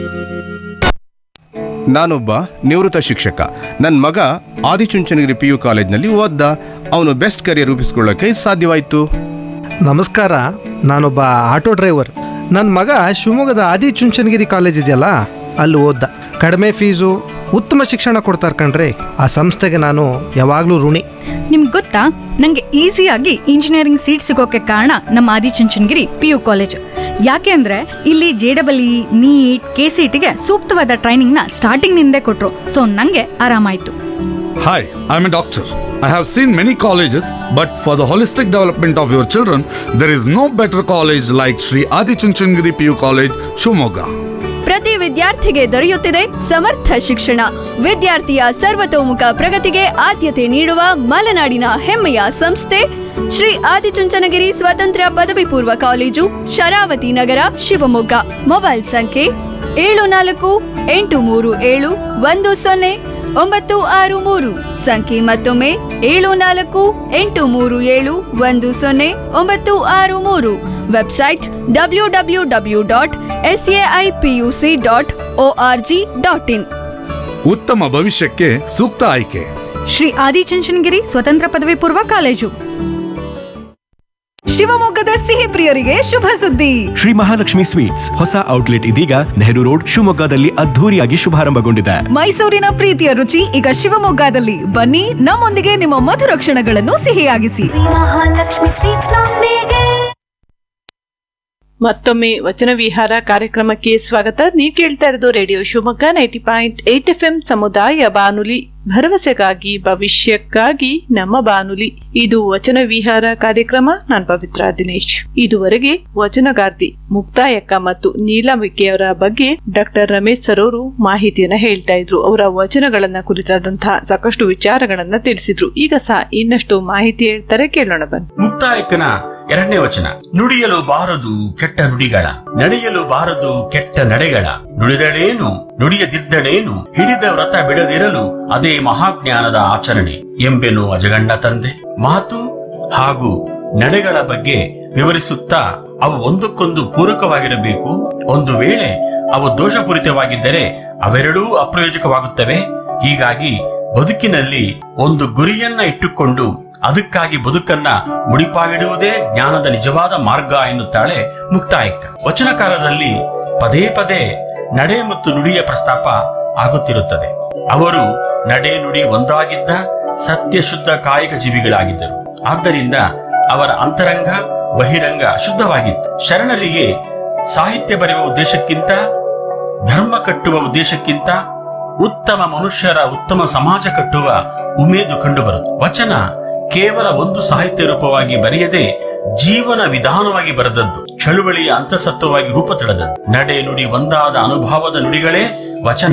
ನಾನೊಬ್ಬ ನಿವೃತ್ತ ಶಿಕ್ಷಕ. ನನ್ನ ಮಗ ಆದಿಚುಂಚನಗಿರಿ PU ಕಾಲೇಜ್ನಲ್ಲಿ ಓದ್ದ. ಅವನು ಬೆಸ್ಟ್ ಕರಿಯರ್ ರೂಪಿಸ್ಕೊಳ್ಳೋಕೆ ಸಾಧ್ಯವಾಯಿತು. ನಮಸ್ಕಾರ, ನಾನೊಬ್ಬ ಆಟೋ ಡ್ರೈವರ್. ನನ್ನ ಮಗ ಶಿವಮೊಗ್ಗದ ಆದಿಚುಂಚನಗಿರಿ ಕಾಲೇಜ್ ಇದೆಯಲ್ಲ, ಅಲ್ಲಿ ಓದ್ದ. ಕಡಿಮೆ ಫೀಸು, ಉತ್ತಮ ಶಿಕ್ಷಣ ಕೊಡ್ತಾರೆ ಕಣ್ರಿ. ಆ ಸಂಸ್ಥೆಗೆ ನಾನು ಯಾವಾಗಲೂ ಋಣಿ. ನಿಮ್ಗೆ ಗೊತ್ತಾ, ನಂಗೆ ಈಸಿಯಾಗಿ ಇಂಜಿನಿಯರಿಂಗ್ ಸೀಟ್ ಸಿಗೋಕೆ ಕಾರಣ ನಮ್ಮ ಆದಿಚುಂಚನಗಿರಿ PU ಕಾಲೇಜ್. ಯಾಕೆ ಅಂದ್ರೆ ಇಲ್ಲಿ JEE, NEET, KCETಗೆ ಸೂಕ್ತವಾದ ಟ್ರೈನಿಂಗ್ನ ಸ್ಟಾರ್ಟಿಂಗ್ನಿಂದೇ ಕೊಟ್ರು. ಸೊ ನಂಗೆ ಆರಾಮಾಯ್ತು. Hi, I'm a doctor. I have seen many colleges, but for the holistic development of your children, there is no better college like Sri Adi Chunchandgiri PU College, Shimoga. ಪ್ರತಿ ವಿದ್ಯಾರ್ಥಿಗೆ ದೊರೆಯುತ್ತಿದೆ ಸಮರ್ಥ ಶಿಕ್ಷಣ. ವಿದ್ಯಾರ್ಥಿಯ ಸರ್ವತೋಮುಖ ಪ್ರಗತಿಗೆ ಆದ್ಯತೆ ನೀಡುವ ಮಲೆನಾಡಿನ ಹೆಮ್ಮೆಯ ಸಂಸ್ಥೆ ಶ್ರೀ ಆದಿಚುಂಚನಗಿರಿ ಸ್ವತಂತ್ರ ಪದವಿ ಪೂರ್ವ ಕಾಲೇಜು, ಶರಾವತಿ ನಗರ, ಶಿವಮೊಗ್ಗ. ಮೊಬೈಲ್ ಸಂಖ್ಯೆ 7487100963. ಸಂಖ್ಯೆ ಮತ್ತೊಮ್ಮೆ 7487100963. Website www.saipuc.org.in. ಉತ್ತಮ ಭವಿಷ್ಯಕ್ಕೆ ಸೂಕ್ತ ಆಯ್ಕೆ ಶ್ರೀ ಆದಿಚುಂಚನಗಿರಿ ಸ್ವತಂತ್ರ ಪದವಿ ಪೂರ್ವ ಕಾಲೇಜು. ಶಿವಮೊಗ್ಗದ ಸಿಹಿ ಪ್ರಿಯರಿಗೆ ಶುಭ ಸುದ್ದಿ. ಶ್ರೀ ಮಹಾಲಕ್ಷ್ಮಿ ಸ್ವೀಟ್ಸ್ ಹೊಸ ಔಟ್ಲೆಟ್ ಇದೀಗ ನೆಹರು ರೋಡ್ ಶಿವಮೊಗ್ಗದಲ್ಲಿ ಅದ್ಧೂರಿಯಾಗಿ ಶುಭಾರಂಭಗೊಂಡಿದೆ. ಮೈಸೂರಿನ ಪ್ರೀತಿಯ ರುಚಿ ಈಗ ಶಿವಮೊಗ್ಗದಲ್ಲಿ. ಬನ್ನಿ, ನಮ್ಮೊಂದಿಗೆ ನಿಮ್ಮ ಮಧುರ ಕ್ಷಣಗಳನ್ನು ಸಿಹಿಯಾಗಿಸಿ. ಮಹಾಲಕ್ಷ್ಮಿ ಸ್ವೀಟ್ಸ್ ನೊಂದಿಗೆ. ಮತ್ತೊಮ್ಮೆ ವಚನ ವಿಹಾರ ಕಾರ್ಯಕ್ರಮಕ್ಕೆ ಸ್ವಾಗತ. ನೀವು ಕೇಳ್ತಾ ಇರೋದು ರೇಡಿಯೋ ಶಿವಮೊಗ್ಗ 90.8 FM ಸಮುದಾಯ ಬಾನುಲಿ, ಭರವಸೆಗಾಗಿ ಭವಿಷ್ಯಕ್ಕಾಗಿ ನಮ್ಮ ಬಾನುಲಿ. ಇದು ವಚನ ವಿಹಾರ ಕಾರ್ಯಕ್ರಮ. ನಾನು ಪವಿತ್ರ ದಿನೇಶ್. ಇದುವರೆಗೆ ವಚನಗಾರ್ತಿ ಮುಕ್ತಾಯಕ್ಕ ಮತ್ತು ನೀಲಂಬಿಕೆಯವರ ಬಗ್ಗೆ ಡಾಕ್ಟರ್ ರಮೇಶ್ ಸರ್ ಅವರು ಮಾಹಿತಿಯನ್ನ ಹೇಳ್ತಾ ಇದ್ರು. ಅವರ ವಚನಗಳನ್ನ ಕುರಿತಾದಂತಹ ಸಾಕಷ್ಟು ವಿಚಾರಗಳನ್ನ ತಿಳಿಸಿದ್ರು. ಈಗ ಸಹ ಇನ್ನಷ್ಟು ಮಾಹಿತಿ ಹೇಳ್ತಾರೆ, ಕೇಳೋಣ ಬನ್ನಿ. ಮುಕ್ತಾಯಕ್ಕನ 2ನೇ ವಚನ. ನುಡಿಯಲು ಬಾರದು ಕೆಟ್ಟ ನುಡಿಗಳ, ನಡೆಯಲು ಬಾರದು ಕೆಟ್ಟ ನಡೆಗಳ, ನುಡಿದಡೇನು ನುಡಿಯದಿದ್ದಡೇನು, ಹಿಡಿದ ವ್ರತ ಬಿಡದಿರಲು ಅದೇ ಮಹಾಜ್ಞಾನದ ಆಚರಣೆ ಎಂಬೆನು ಅಜಗಣ್ಣ ತಂದೆ. ಮಾತು ಹಾಗೂ ನಡೆಗಳ ಬಗ್ಗೆ ವಿವರಿಸುತ್ತಾ ಅವು ಒಂದಕ್ಕೊಂದು ಪೂರಕವಾಗಿರಬೇಕು. ಒಂದು ವೇಳೆ ಅವು ದೋಷಪೂರಿತವಾಗಿದ್ದರೆ ಅವೆರಡೂ ಅಪ್ರಯೋಜಕವಾಗುತ್ತವೆ. ಹೀಗಾಗಿ ಬದುಕಿನಲ್ಲಿ ಒಂದು ಗುರಿಯನ್ನ ಇಟ್ಟುಕೊಂಡು ಅದಕ್ಕಾಗಿ ಬದುಕನ್ನ ಮುಡಿಪಾಗಿಡುವುದೇ ಜ್ಞಾನದ ನಿಜವಾದ ಮಾರ್ಗ ಎನ್ನುತ್ತಾಳೆ ಮುಕ್ತಾಯಕ್ಕ. ವಚನಕಾರರಲ್ಲಿ ಪದೇ ಪದೇ ನಡೆ ಮತ್ತು ನುಡಿಯ ಪ್ರಸ್ತಾಪ ಆಗುತ್ತಿರುತ್ತದೆ. ಅವರು ನಡೆ ನುಡಿ ಒಂದಾಗಿದ್ದ ಸತ್ಯ ಶುದ್ಧ ಕಾಯಿಕ ಜೀವಿಗಳಾಗಿದ್ದರು. ಆದ್ದರಿಂದ ಅವರ ಅಂತರಂಗ ಬಹಿರಂಗ ಶುದ್ಧವಾಗಿತ್ತು. ಶರಣರಿಗೆ ಸಾಹಿತ್ಯ ಬರೆಯುವ ಉದ್ದೇಶಕ್ಕಿಂತ, ಧರ್ಮ ಕಟ್ಟುವ ಉದ್ದೇಶಕ್ಕಿಂತ ಉತ್ತಮ ಮನುಷ್ಯರ ಉತ್ತಮ ಸಮಾಜ ಕಟ್ಟುವ ಉಮೇದು ಕಂಡುಬರುತ್ತದೆ. ವಚನ ಕೇವಲ ಒಂದು ಸಾಹಿತ್ಯ ರೂಪವಾಗಿ ಬರೆಯದೆ ಜೀವನ ವಿಧಾನವಾಗಿ ಬರೆದದ್ದು, ಚಳುವಳಿಯ ಅಂತಸತ್ವವಾಗಿ ರೂಪ ತಳೆದದ್ದು. ನಡೆ ನುಡಿ ಒಂದಾದ ಅನುಭವದ ನುಡಿಗಳೇ ವಚನ.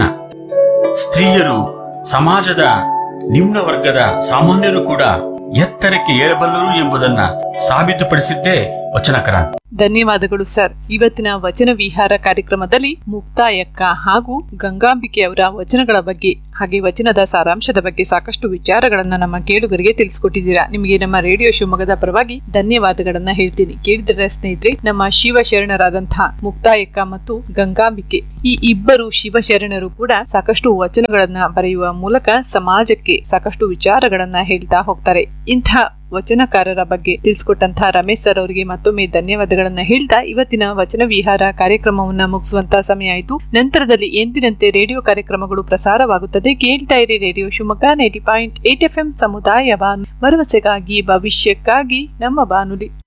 ಸ್ತ್ರೀಯರು ಸಮಾಜದ ನಿಮ್ನ ವರ್ಗದ ಸಾಮಾನ್ಯರು ಕೂಡ ಎತ್ತರಕ್ಕೆ ಏರಬಲ್ಲರು ಎಂಬುದನ್ನ ಸಾಬೀತುಪಡಿಸಿದ್ದೇ ವಚನಕಾರಾಂತಿ. ಧನ್ಯವಾದಗಳು ಸರ್. ಇವತ್ತಿನ ವಚನ ವಿಹಾರ ಕಾರ್ಯಕ್ರಮದಲ್ಲಿ ಮುಕ್ತಾಯಕ್ಕ ಹಾಗೂ ಗಂಗಾಂಬಿಕೆಯವರ ವಚನಗಳ ಬಗ್ಗೆ ಹಾಗೆ ವಚನದ ಸಾರಾಂಶದ ಬಗ್ಗೆ ಸಾಕಷ್ಟು ವಿಚಾರಗಳನ್ನ ನಮ್ಮ ಕೇಳುಗರಿಗೆ ತಿಳಿಸಿಕೊಟ್ಟಿದ್ದೀರಾ. ನಿಮಗೆ ನಮ್ಮ ರೇಡಿಯೋ ಶಿವಮೊಗ್ಗದ ಪರವಾಗಿ ಧನ್ಯವಾದಗಳನ್ನ ಹೇಳ್ತೀನಿ. ಕೇಳಿದರೆ ಸ್ನೇಹಿತರೆ, ನಮ್ಮ ಶಿವಶರಣರಾದಂತಹ ಮುಕ್ತಾಯಕ್ಕ ಮತ್ತು ಗಂಗಾಂಬಿಕೆ ಈ ಇಬ್ಬರು ಶಿವಶರಣರು ಕೂಡ ಸಾಕಷ್ಟು ವಚನಗಳನ್ನ ಬರೆಯುವ ಮೂಲಕ ಸಮಾಜಕ್ಕೆ ಸಾಕಷ್ಟು ವಿಚಾರಗಳನ್ನ ಹೇಳ್ತಾ ಹೋಗ್ತಾರೆ. ಇಂಥ ವಚನಕಾರರ ಬಗ್ಗೆ ತಿಳಿಸಿಕೊಟ್ಟಂತಹ ರಮೇಶ್ ಸರ್ ಅವರಿಗೆ ಮತ್ತೊಮ್ಮೆ ಧನ್ಯವಾದಗಳನ್ನ ಹೇಳ್ತಾ ಇವತ್ತಿನ ವಚನ ವಿಹಾರ ಕಾರ್ಯಕ್ರಮವನ್ನ ಮುಗಿಸುವಂತ ಸಮಯ ಆಯಿತು. ನಂತರದಲ್ಲಿ ಎಂದಿನಂತೆ ರೇಡಿಯೋ ಕಾರ್ಯಕ್ರಮಗಳು ಪ್ರಸಾರವಾಗುತ್ತದೆ. ಕೇಳ್ತಾ ಇರಿ ರೇಡಿಯೋ ಶಿವಮೊಗ್ಗ 90.8 FM ಸಮುದಾಯ ಬಾನುಲಿ, ಭರವಸೆಗಾಗಿ ಭವಿಷ್ಯಕ್ಕಾಗಿ ನಮ್ಮ ಬಾನುಲಿ.